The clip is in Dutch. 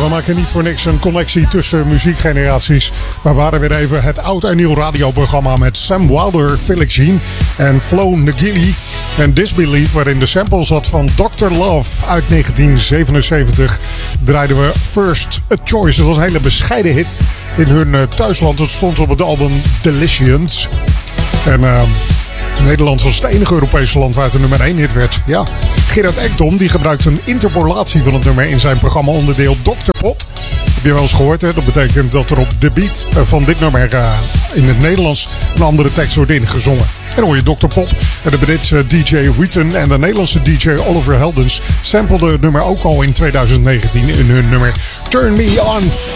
we maken niet voor niks een connectie tussen muziekgeneraties. Maar we hadden weer even het oud en nieuw radioprogramma met Sam Wilder, Felix Jean en Flo Nagili. En Disbelief, waarin de sample zat van Dr. Love uit 1977, draaiden we First A Choice. Het was een hele bescheiden hit in hun thuisland. Het stond op het album Delicious. En Nederland was het enige Europese land waar het een nummer 1 hit werd. Ja, Gerard Ekdom die gebruikt een interpolatie van het nummer in zijn programma onderdeel Dr. Pop. Heb je wel eens gehoord, hè? Dat betekent dat er op de beat van dit nummer in het Nederlands een andere tekst wordt ingezongen. En dan hoor je Dr. Pop. En de Britse DJ Wheaton en de Nederlandse DJ Oliver Heldens sampelden het nummer ook al in 2019 in hun nummer Turn Me On.